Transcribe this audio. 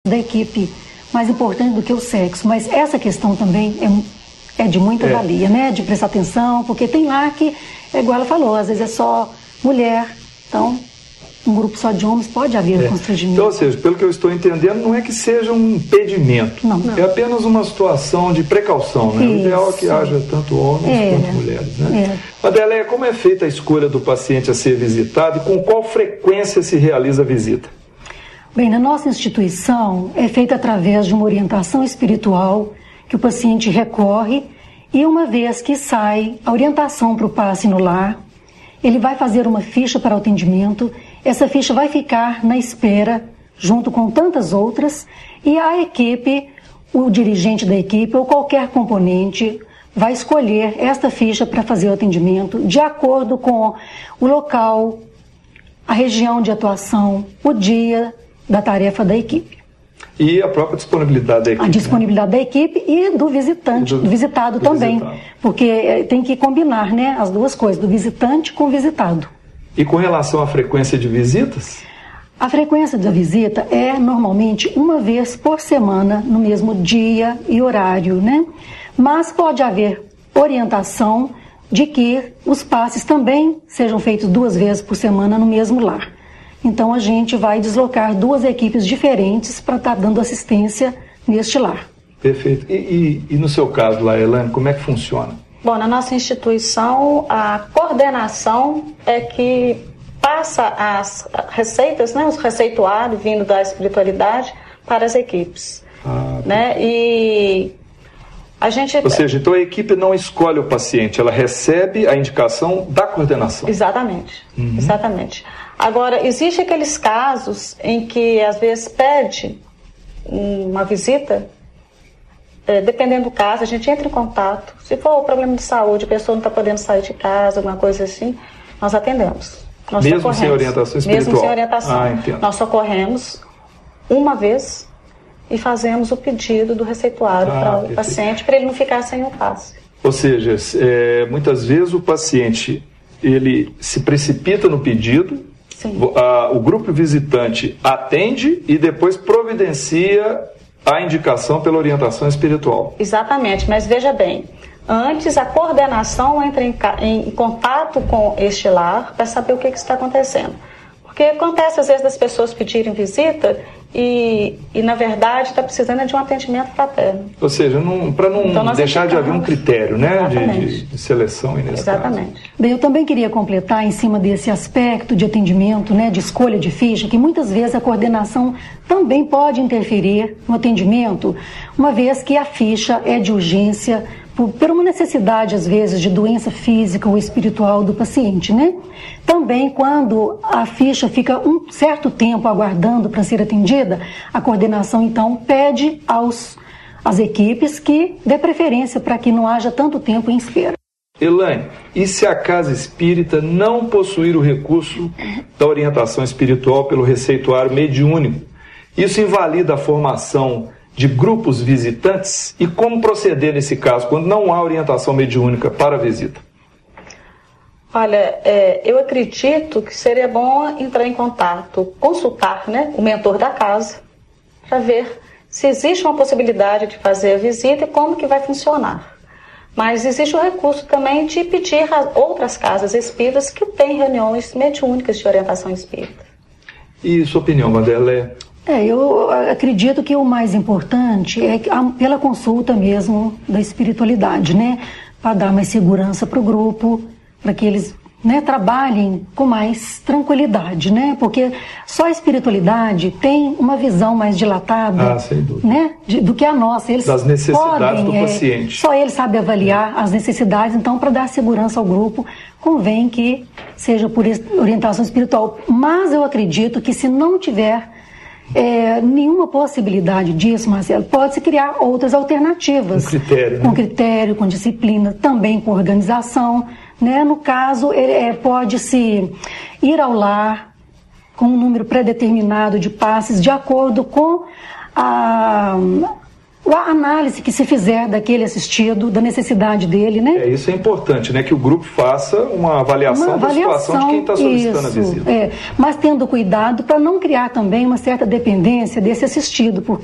da equipe mais importante do que o sexo, mas essa questão também é de muita valia, né? De prestar atenção, porque tem lá que, igual ela falou, às vezes é só mulher, então um grupo só de homens pode haver constrangimento. Então, ou seja, pelo que eu estou entendendo, não é que seja um impedimento, é apenas uma situação de precaução, né? O ideal é que haja tanto homens quanto mulheres, né? Adélia, como é feita a escolha do paciente a ser visitado e com qual frequência se realiza a visita? Bem, na nossa instituição é feita através de uma orientação espiritual que o paciente recorre e uma vez que sai a orientação para o passe no lar, ele vai fazer uma ficha para o atendimento. Essa ficha vai ficar na espera, junto com tantas outras, e a equipe, o dirigente da equipe ou qualquer componente vai escolher esta ficha para fazer o atendimento de acordo com o local, a região de atuação, o dia da tarefa da equipe. E a própria disponibilidade da equipe. A disponibilidade da equipe e do visitante, do visitado também, porque tem que combinar, né, as duas coisas, do visitante com o visitado. E com relação à frequência de visitas? A frequência da visita é normalmente uma vez por semana, no mesmo dia e horário, né? Mas pode haver orientação de que os passes também sejam feitos 2 vezes por semana no mesmo lar. Então a gente vai deslocar 2 equipes diferentes para estar dando assistência neste lar. Perfeito. E no seu caso lá, Elaine, como é que funciona? Bom, na nossa instituição, a coordenação é que passa as receitas, né, os receituários vindo da espiritualidade para as equipes. Né? E a gente... Ou seja, então a equipe não escolhe o paciente, ela recebe a indicação da coordenação. Exatamente, exatamente. Agora, existem aqueles casos em que às vezes pede uma visita. Dependendo do caso, a gente entra em contato. Se for um problema de saúde, a pessoa não está podendo sair de casa, alguma coisa assim, nós atendemos. Nós mesmo socorremos. Sem orientação espiritual? Mesmo sem orientação. Entendo. Nós socorremos uma vez e fazemos o pedido do receituário para o paciente, para ele não ficar sem o passe. Ou seja, muitas vezes o paciente ele se precipita no pedido, o grupo visitante atende e depois providencia a indicação pela orientação espiritual. Exatamente, mas veja bem, antes a coordenação entra em contato com este lar para saber o que está acontecendo. Porque acontece às vezes das pessoas pedirem visita e na verdade está precisando de um atendimento fraterno. Ou seja, para não deixar de haver um critério, né, de seleção nesse caso. Bem, eu também queria completar em cima desse aspecto de atendimento, né, de escolha de ficha, que muitas vezes a coordenação também pode interferir no atendimento, uma vez que a ficha é de urgência por uma necessidade, às vezes, de doença física ou espiritual do paciente, né? Também, quando a ficha fica um certo tempo aguardando para ser atendida, a coordenação, então, pede às equipes que dê preferência para que não haja tanto tempo em espera. Elaine, e se a casa espírita não possuir o recurso da orientação espiritual pelo receituário mediúnico? Isso invalida a formação de grupos visitantes? E como proceder nesse caso, quando não há orientação mediúnica para a visita? Olha, eu acredito que seria bom entrar em contato, consultar, né, o mentor da casa, para ver se existe uma possibilidade de fazer a visita e como que vai funcionar. Mas existe o recurso também de pedir a outras casas espíritas que têm reuniões mediúnicas de orientação espírita. E sua opinião, Vanderlei? Eu acredito que o mais importante é pela consulta mesmo da espiritualidade, né? Para dar mais segurança para o grupo, para que eles, né, trabalhem com mais tranquilidade, né? Porque só a espiritualidade tem uma visão mais dilatada, sem dúvida, né, do que a nossa. Eles das necessidades do paciente. Só ele sabe avaliar as necessidades, então, para dar segurança ao grupo, convém que seja por orientação espiritual. Mas eu acredito que se não tiver nenhuma possibilidade disso, Marcelo, pode-se criar outras alternativas. Com critério, com critério, com disciplina, também com organização, né? No caso, pode-se ir ao lar com um número pré-determinado de passes, de acordo com a análise que se fizer daquele assistido, da necessidade dele, né? Isso é importante, né? Que o grupo faça uma avaliação da situação de quem está solicitando a visita. Mas tendo cuidado para não criar também uma certa dependência desse assistido, porque